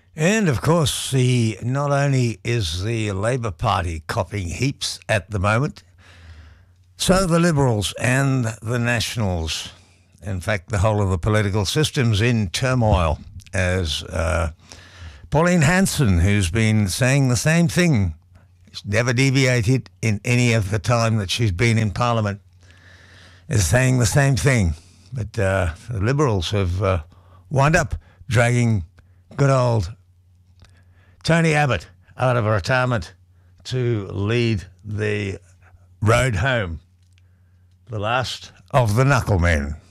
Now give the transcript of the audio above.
And of course, not only is the Labor Party copping heaps at the moment, so the Liberals and the Nationals. In fact, the whole of the political system's in turmoil as Pauline Hanson, who's been saying the same thing, she's never deviated in any of the time that she's been in Parliament, is saying the same thing. But the Liberals have wound up dragging good old Tony Abbott out of retirement to lead the road home, the last of the knucklemen.